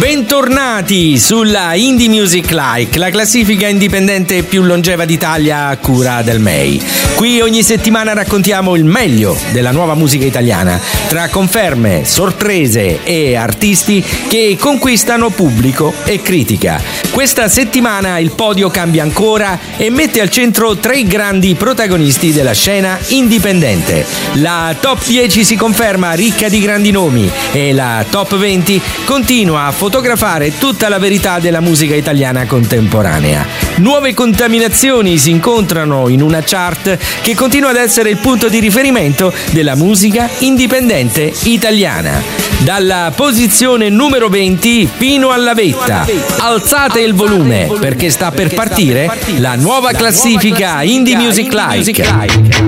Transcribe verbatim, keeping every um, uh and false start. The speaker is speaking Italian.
Bentornati sulla Indie Music Like, la classifica indipendente più longeva d'Italia a cura del M E I. Qui ogni settimana raccontiamo il meglio della nuova musica italiana, tra conferme, sorprese e artisti che conquistano pubblico e critica. Questa settimana il podio cambia ancora e mette al centro tre grandi protagonisti della scena indipendente. La top dieci si conferma ricca di grandi nomi e la top venti continua a fotografare tutta la verità della musica italiana contemporanea. Nuove contaminazioni si incontrano in una chart che continua ad essere il punto di riferimento della musica indipendente italiana. Dalla posizione numero venti fino alla vetta. Alzate il volume perché sta per partire la nuova classifica Indie Music Like.